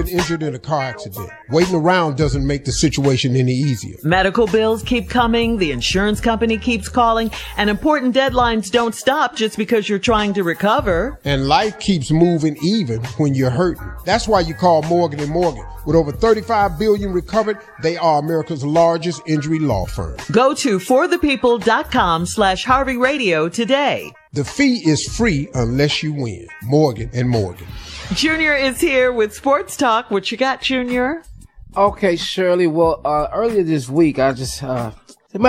injured in a car accident. Waiting around doesn't make the situation any easier. Medical bills keep coming, the insurance company keeps calling, and important deadlines don't stop just because you're trying to recover. And life keeps moving even when you're hurting. That's why you call Morgan & Morgan. With over $35 billion recovered, they are America's largest injury law firm. Go to forthepeople.com/Harvey Radio today. The fee is free unless you win. Morgan & Morgan. Junior is here with Sports Talk. What you got, Junior? Okay, Shirley. Well, earlier this week, I just